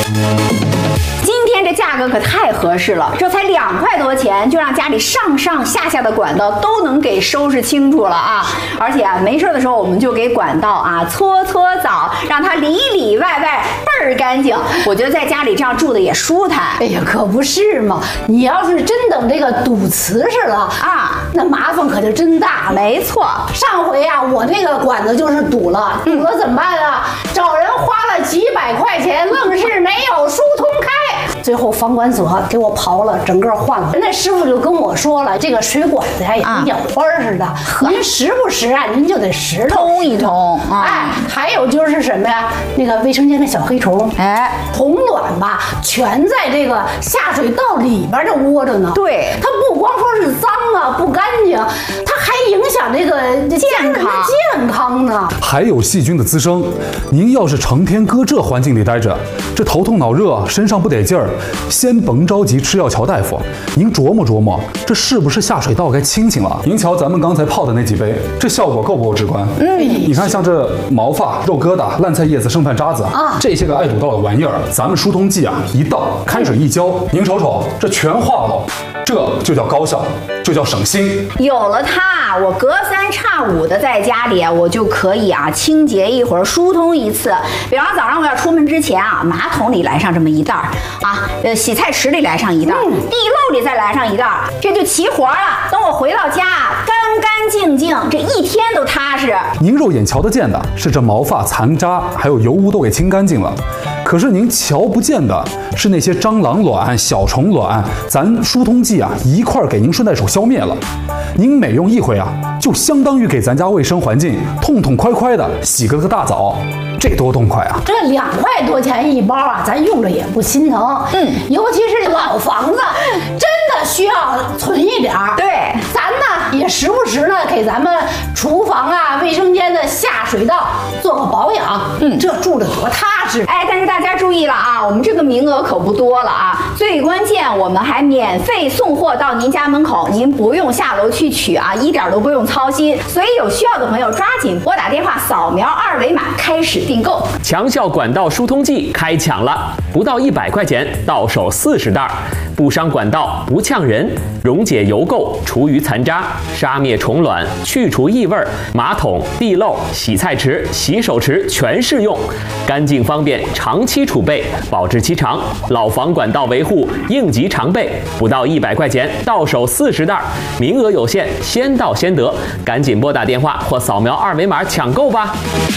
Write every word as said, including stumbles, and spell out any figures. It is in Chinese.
今天这价格可太合适了，这才两块多钱，就让家里上上下下的管道都能给收拾清楚了啊！而且啊，没事的时候我们就给管道啊搓搓澡，让它里里外外倍儿干净。我觉得在家里这样住的也舒坦。 哎呀，可不是嘛！你要是真等这个堵瓷实了啊，那麻烦可就真大了。 没错， 上回啊，我那个管子就是堵了，堵了怎么办啊？找人花了几百块钱，愣是没有疏通开。最后房管所给我刨了，整个换了。那师傅就跟我说了，这个水管子呀也跟眼花似的，啊、您时不时啊，您就得拾通一通。啊、 哎，还有就是什么呀？那个卫生间的小黑虫，哎，虫卵吧，全在这个下水道里边这窝着呢。 对， 它不光说是脏啊，不干净，它还影响这个健康健康呢。 还有细菌的滋生，您要是成天搁这环境里待着，这头痛脑热，身上不得劲儿。先甭着急吃药瞧大夫，您琢磨琢磨，这是不是下水道该清清了？您瞧咱们刚才泡的那几杯，这效果够不够直观？嗯，你看像这毛发、肉疙瘩、烂菜叶子、剩饭渣子啊，这些个爱堵道的玩意儿，咱们疏通剂啊一倒，开水一浇，您瞅瞅，这全化了。这就叫高效，就叫省心。 有了它，我隔三差五的在家里，我就可以啊清洁一会儿，疏通一次。比方早上我要出门之前啊，马桶里来上这么一袋儿啊，呃，洗菜池里来上一袋儿，嗯、地漏里再来上一袋儿，这就齐活了。等我回到家，干干净净，这一天都踏实。 您肉眼瞧得见的是这毛发、残渣还有油污都给清干净了。可是您瞧不见的是那些蟑螂卵、小虫卵，咱疏通剂啊一块儿给您顺带手消灭了。您每用一回啊，就相当于给咱家卫生环境痛痛快快的洗个个大澡，这多痛快啊！ 这两块多钱一包啊，咱用着也不心疼。嗯，尤其是老房子，真的需要存一点儿。 对， 咱呢也时不时呢给咱们厨房啊、卫生间的下水道做个保养。嗯，这住着多踏实。 哎，但是大家注意了啊，我们这个名额可不多了啊。最关键，我们还免费送货到您家门口，您不用下楼去取啊，一点都不用操心。所以有需要的朋友抓紧拨打电话，扫描二维码开始订购。 强效管道疏通剂开抢了，不到一百块钱，到手四十袋，不伤管道，不呛人，溶解油垢，除余残渣，杀灭虫卵，去除异味，马桶、地漏、洗菜池、洗手池全适用，干净方便，长期储备，保质期长，老房管道维护应急常备，不到一百块钱，到手四十袋，名额有限，先到先得，赶紧拨打电话或扫描二维码抢购吧。